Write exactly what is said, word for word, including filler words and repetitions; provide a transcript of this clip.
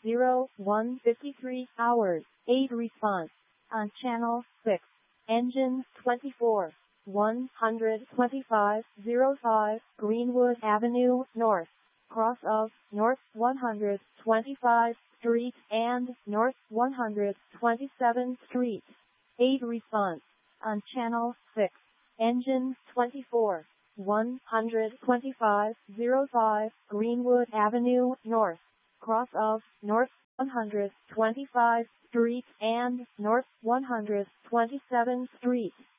zero one fifty-three hours, eight response. On channel six. Engine twenty-four. one twenty-five oh five, Greenwood Avenue, North. Cross of North one hundred twenty-fifth Street and North one hundred twenty-seventh Street. eight response. On channel six. Engine twenty-four. one twenty-five oh five, Greenwood Avenue, North. Cross of North one hundred twenty-fifth Street and North one hundred twenty-seventh Street.